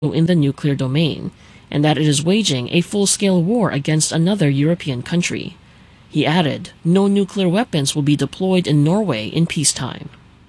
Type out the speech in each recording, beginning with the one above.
in the nuclear domain, and that it is waging a full-scale war against another European country. He added, no nuclear weapons will be deployed in Norway in peacetime.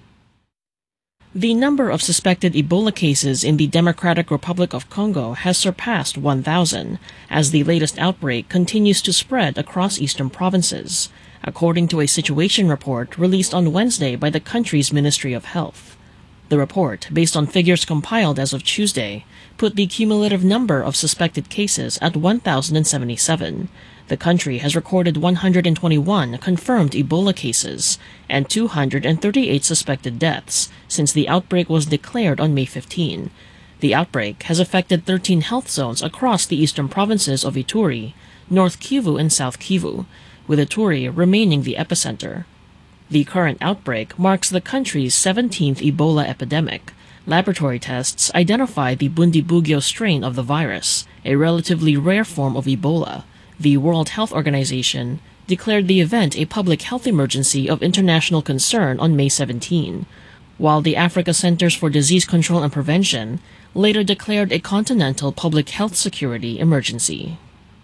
The number of suspected Ebola cases in the Democratic Republic of Congo has surpassed 1,000, as the latest outbreak continues to spread across eastern provinces, according to a situation report released on Wednesday by the country's Ministry of Health. The report, based on figures compiled as of Tuesday, put the cumulative number of suspected cases at 1,077. The country has recorded 121 confirmed Ebola cases and 238 suspected deaths since the outbreak was declared on May 15. The outbreak has affected 13 health zones across the eastern provinces of Ituri, North Kivu, and South Kivu, with Ituri remaining the epicenter. The current outbreak marks the country's 17th Ebola epidemic. Laboratory tests identify the Bundibugyo strain of the virus, a relatively rare form of Ebola. The World Health Organization declared the event a public health emergency of international concern on May 17, while the Africa Centers for Disease Control and Prevention later declared a continental public health security emergency.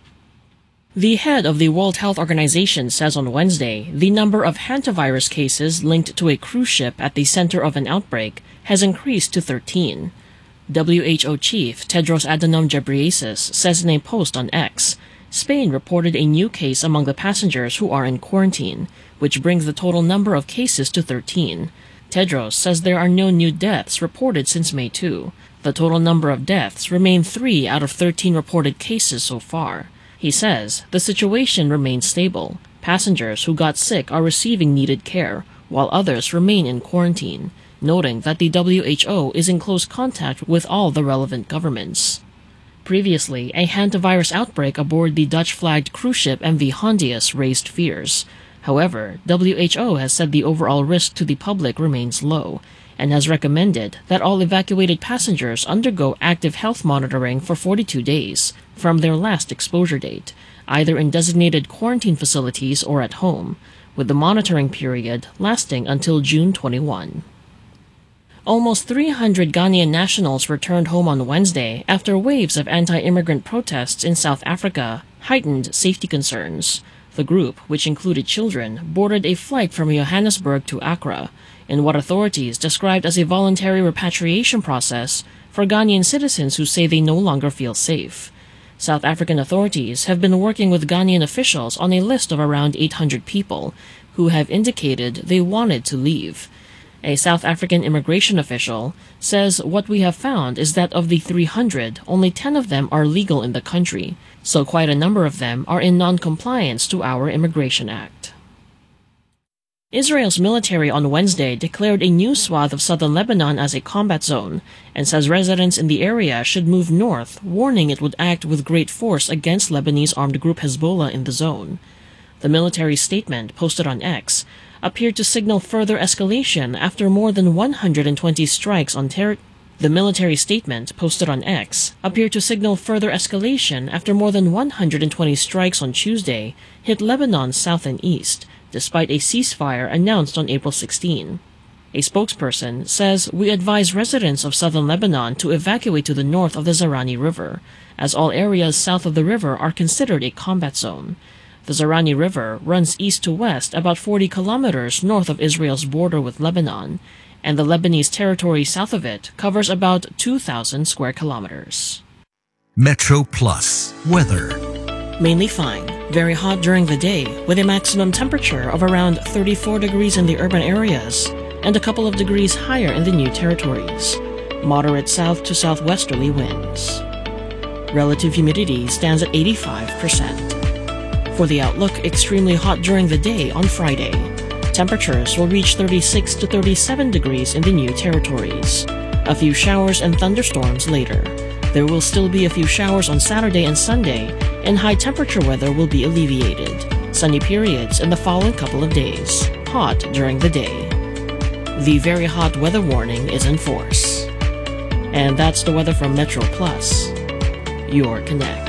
The head of the World Health Organization says on Wednesday the number of hantavirus cases linked to a cruise ship at the center of an outbreak has increased to 13. WHO Chief Tedros Adhanom Ghebreyesus says in a post on X, Spain reported a new case among the passengers who are in quarantine, which brings the total number of cases to 13. Tedros says there are no new deaths reported since May 2. The total number of deaths remain 3 out of 13 reported cases so far. He says the situation remains stable. Passengers who got sick are receiving needed care, while others remain in quarantine, noting that the WHO is in close contact with all the relevant governments. Previously, a hantavirus outbreak aboard the Dutch-flagged cruise ship MV Hondius raised fears. However, WHO has said the overall risk to the public remains low, and has recommended that all evacuated passengers undergo active health monitoring for 42 days from their last exposure date, either in designated quarantine facilities or at home, with the monitoring period lasting until June 21. Almost 300 Ghanaian nationals returned home on Wednesday after waves of anti-immigrant protests in South Africa heightened safety concerns. The group, which included children, boarded a flight from Johannesburg to Accra, in what authorities described as a voluntary repatriation process for Ghanaian citizens who say they no longer feel safe. South African authorities have been working with Ghanaian officials on a list of around 800 people who have indicated they wanted to leave. A South African immigration official says what we have found is that of the 300, only 10 of them are legal in the country, so quite a number of them are in non-compliance to our Immigration Act. Israel's military on Wednesday declared a new swath of southern Lebanon as a combat zone, and says residents in the area should move north, warning it would act with great force against Lebanese armed group Hezbollah in the zone. The military statement, posted on X, appeared to signal further escalation after more than 120 strikes on territory. The military statement, posted on X, appeared to signal further escalation after more than 120 strikes on Tuesday hit Lebanon's south and east, despite a ceasefire announced on April 16. A spokesperson says, "We advise residents of southern Lebanon to evacuate to the north of the Zarani River, as all areas south of the river are considered a combat zone." The Zarani River runs east to west about 40 kilometers north of Israel's border with Lebanon, and the Lebanese territory south of it covers about 2,000 square kilometers. Metro Plus weather. Mainly fine, very hot during the day, with a maximum temperature of around 34 degrees in the urban areas, and a couple of degrees higher in the new territories. Moderate south to southwesterly winds. Relative humidity stands at 85%. For the outlook, extremely hot during the day on Friday. Temperatures will reach 36 to 37 degrees in the new territories. A few showers and thunderstorms later. There will still be a few showers on Saturday and Sunday, and high temperature weather will be alleviated. Sunny periods in the following couple of days. Hot during the day. The very hot weather warning is in force. And that's the weather from Metro Plus, your connect.